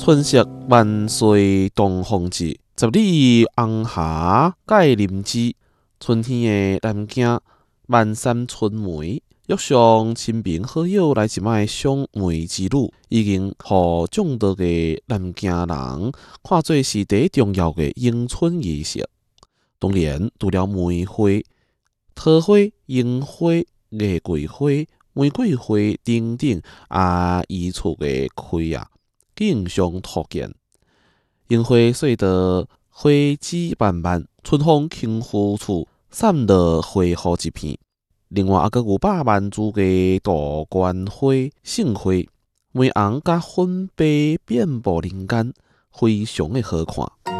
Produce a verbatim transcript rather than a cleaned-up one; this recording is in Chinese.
春色万岁东风至，十里红霞盖林枝。春天的南京万山春梅，约上亲朋好友来一摆赏梅之旅，已经互众多嘅南京人看做是第一重要嘅迎春仪式。当然，除了梅花、桃花、樱花、月桂花、玫瑰花等等，也依次嘅开啊，竞相突见。樱花隧道花枝漫漫，春风轻拂处，散落花雨一片。另外，还阁有百万株嘅杜鹃花、杏花，玫红甲粉白遍布人间，非常的好看。